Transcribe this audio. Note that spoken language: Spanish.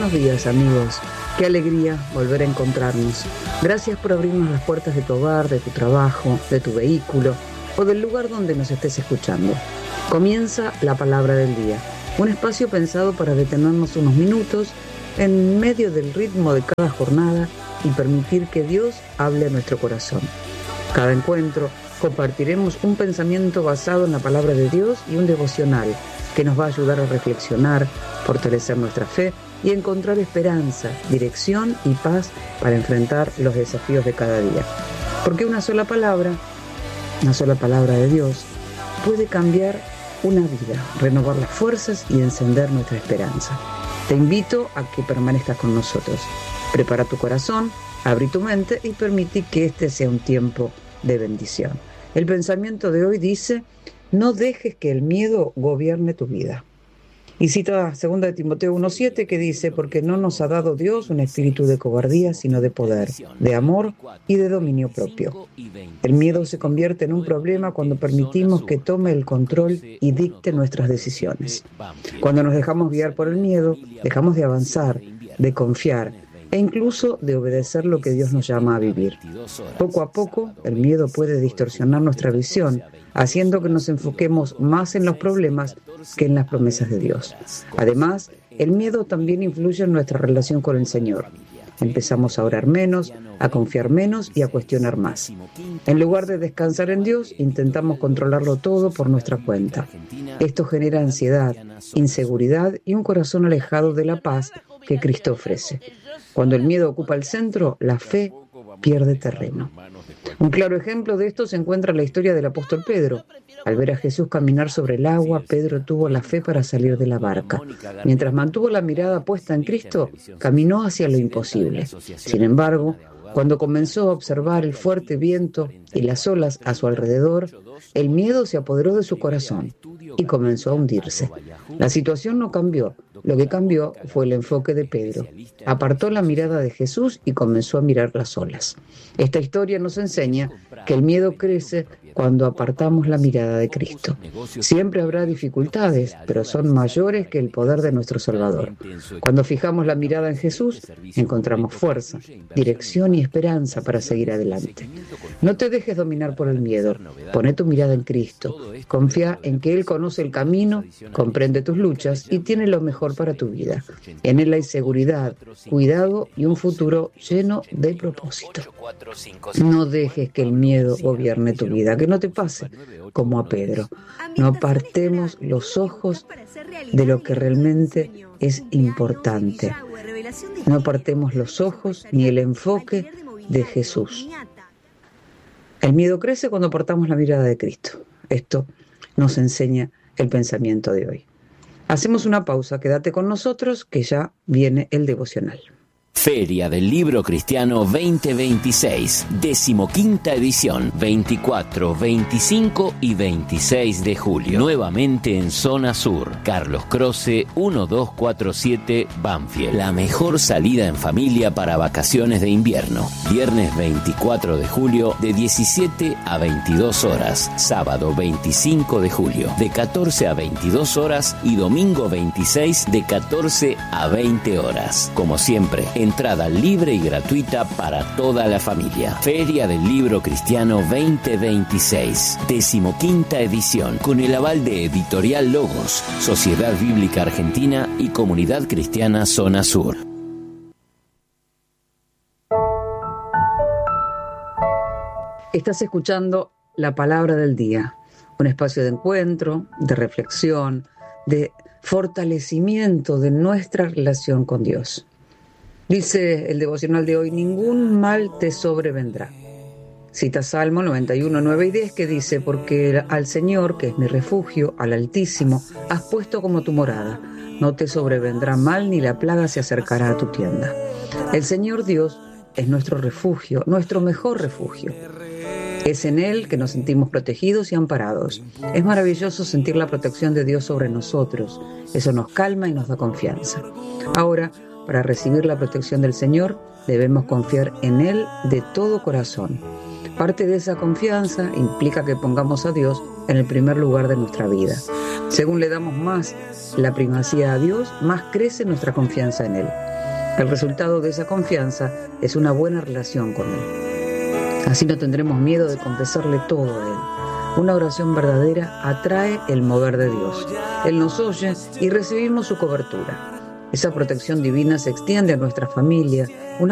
Buenos días, amigos. Qué alegría volver a encontrarnos. Gracias por abrirnos las puertas de tu hogar, de tu trabajo, de tu vehículo o del lugar donde nos estés escuchando. Comienza la palabra del día, un espacio pensado para detenernos unos minutos en medio del ritmo de cada jornada y permitir que Dios hable a nuestro corazón. Cada encuentro compartiremos un pensamiento basado en la palabra de Dios y un devocional que nos va a ayudar a reflexionar, fortalecer nuestra fe y encontrar esperanza, dirección y paz para enfrentar los desafíos de cada día. Porque una sola palabra de Dios, puede cambiar una vida, renovar las fuerzas y encender nuestra esperanza. Te invito a que permanezcas con nosotros. Prepara tu corazón, abrí tu mente y permití que este sea un tiempo de bendición. El pensamiento de hoy dice: no dejes que el miedo gobierne tu vida. Y cita 2 Timoteo 1:7 que dice: porque no nos ha dado Dios un espíritu de cobardía, sino de poder, de amor y de dominio propio. El miedo se convierte en un problema cuando permitimos que tome el control y dicte nuestras decisiones. Cuando nos dejamos guiar por el miedo, dejamos de avanzar, de confiar e incluso de obedecer lo que Dios nos llama a vivir. Poco a poco, el miedo puede distorsionar nuestra visión, haciendo que nos enfoquemos más en los problemas que en las promesas de Dios. Además, el miedo también influye en nuestra relación con el Señor. Empezamos a orar menos, a confiar menos y a cuestionar más. En lugar de descansar en Dios, intentamos controlarlo todo por nuestra cuenta. Esto genera ansiedad, inseguridad y un corazón alejado de la paz que Cristo ofrece. Cuando el miedo ocupa el centro, la fe pierde terreno. Un claro ejemplo de esto se encuentra en la historia del apóstol Pedro. Al ver a Jesús caminar sobre el agua, Pedro tuvo la fe para salir de la barca. Mientras mantuvo la mirada puesta en Cristo, caminó hacia lo imposible. Sin embargo, cuando comenzó a observar el fuerte viento y las olas a su alrededor, el miedo se apoderó de su corazón y comenzó a hundirse. La situación no cambió. Lo que cambió fue el enfoque de Pedro. Apartó la mirada de Jesús y comenzó a mirar las olas. Esta historia nos enseña que el miedo crece cuando apartamos la mirada de Cristo. Siempre habrá dificultades, pero son mayores que el poder de nuestro Salvador. Cuando fijamos la mirada en Jesús, encontramos fuerza, dirección y esperanza para seguir adelante. No te dejes dominar por el miedo. Poné tu mirada en Cristo. Confía en que Él conoce el camino, comprende tus luchas y tiene lo mejor para tu vida. En Él hay seguridad, cuidado y un futuro lleno de propósito. No dejes que el miedo gobierne tu vida, que no te pase como a Pedro. No apartemos los ojos de lo que realmente es importante. No apartemos los ojos ni el enfoque de Jesús. El miedo crece cuando apartamos la mirada de Cristo. Esto nos enseña el pensamiento de hoy. Hacemos una pausa, quédate con nosotros que ya viene el devocional. Feria del Libro Cristiano 2026, 15ª edición, 24, 25 y 26 de julio. Nuevamente en Zona Sur, Carlos Croce 1247 Banfield. La mejor salida en familia para vacaciones de invierno. Viernes 24 de julio de 17 a 22 horas. Sábado 25 de julio de 14 a 22 horas y domingo 26 de 14 a 20 horas. Como siempre, entrada libre y gratuita para toda la familia. Feria del Libro Cristiano 2026, 15ª edición, con el aval de Editorial Logos, Sociedad Bíblica Argentina y Comunidad Cristiana Zona Sur. Estás escuchando la palabra del día, un espacio de encuentro, de reflexión, de fortalecimiento de nuestra relación con Dios. Dice el devocional de hoy: ningún mal te sobrevendrá. Cita Salmo 91, 9 y 10 que dice: porque al Señor, que es mi refugio, al Altísimo, has puesto como tu morada. No te sobrevendrá mal ni la plaga se acercará a tu tienda. El Señor Dios es nuestro refugio, nuestro mejor refugio. Es en Él que nos sentimos protegidos y amparados. Es maravilloso sentir la protección de Dios sobre nosotros. Eso nos calma y nos da confianza. Ahora, para recibir la protección del Señor, debemos confiar en Él de todo corazón. Parte de esa confianza implica que pongamos a Dios en el primer lugar de nuestra vida. Según le damos más la primacía a Dios, más crece nuestra confianza en Él. El resultado de esa confianza es una buena relación con Él. Así no tendremos miedo de confesarle todo a Él. Una oración verdadera atrae el mover de Dios. Él nos oye y recibimos su cobertura. Esa protección divina se extiende a nuestra familia.